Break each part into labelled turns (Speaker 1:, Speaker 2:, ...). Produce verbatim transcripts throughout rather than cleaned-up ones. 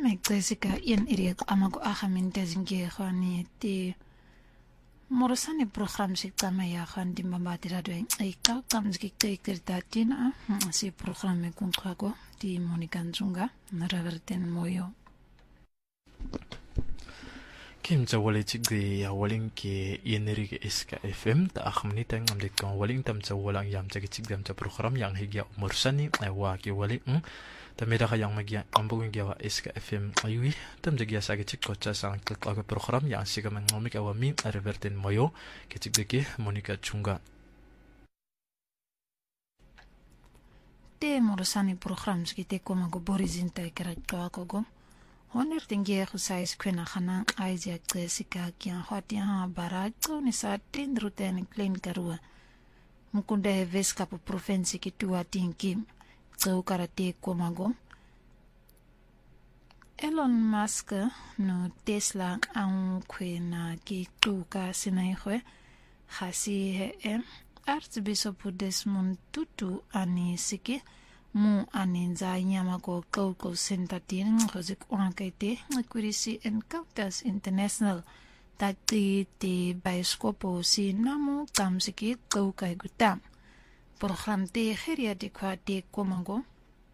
Speaker 1: Mexica in iriak amago ahaminta zingekhani ti morosani program siktama ya khan dimbambati radwe ai ka kamski tekirtatina si program kunqago ti Monica Nzunga naraverten moyo
Speaker 2: Kimja walichik de ya waling ke yeneri ke iska F M ta akhmni tang am de kan waling tam cha walang yam cha chik dam cha program yang higya morsani ai wa ke waling ta meda ka yang magya ambung gya wa iska F M ayui tam jagya sa ke chik ko cha sang ka ka program yang siga man ngomik awami reverten moyo ke chik de ke Monica Chunga
Speaker 1: te morosani program skite koma go borizinta ikara ko go Honor tinge khusais kwena khana aizia Jessica kya hoti ha barato ni sa tin ruten clean karua mukunde veska po province ki tua tinki tsau karate komago Elon Musk no Tesla ang kwena ki tuka sinai khwe khasi he em Archbishop Desmond Tutu ani siki mu aninza nyama ko ko ko sentatin khozik onkaite kurisi encounters international tati te bioskopo si namu kamsiki ko kai guta program te heria de kwate komango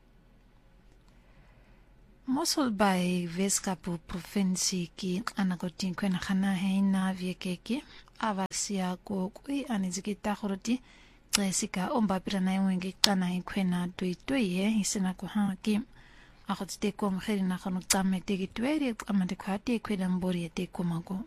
Speaker 1: Mosul by Veskapu province ki anagotin kwena khana heina viekeki avasia ko kui aniziki takhoroti Jessica omba pirana wengi kana ikwena tui tui ye isina ko haki akhotite ko mkhiri na khano tame tegi tweri amade khati kwena mbori te komago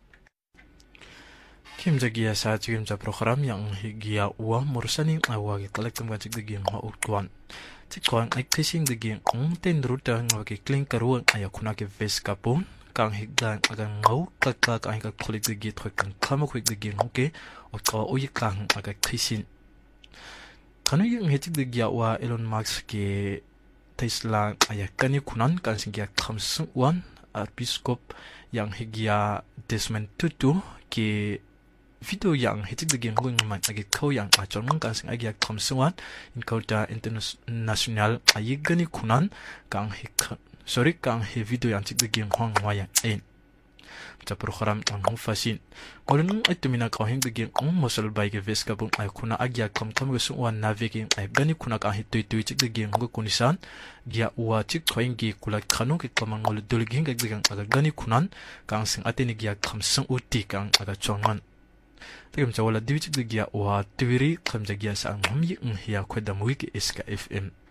Speaker 2: Kim jagia sa chim cha program yang higia uwa morsani awa ge kolektum ga chik de ging ha ukwan chikwan ai kissing de ging ong ten ruta ngwa ke clean karu ayakuna ke Veskapu kang higdan aga ngau ka ka ka ka kholik de gi thoi kan khama khoi de gi hoke o ka o yikang aga khishin kanu yung hetik de gya wa Elon Musk ke Tesla aya kani kunan kan singya khamsu wan episcop yang higya Desmond Tutu ke video yang hetik de gi ngong man agi ko yang a chong kan sing agi khamsu wan in kota international ayi gani kunan kang hik sorry kang he video yang tik de gi ngong waya en ta program ang fasin olun itumina ka hin de gi ong mosal bai ge Veskapu ay kuna agya kam kam ge suwan navigin ay gani kuna ka hitoi tui tik de gi ngong kunisan gya wa tik khoing gi kula khanu ke kamangol dulging ge gang aga gani kunan kang sing ateni gya kham sung uti kang aga chongan tegam chawala diwi tik de gya wa tiwiri kham jagya sa ngom yi ng hiya khwedam wiki iska F M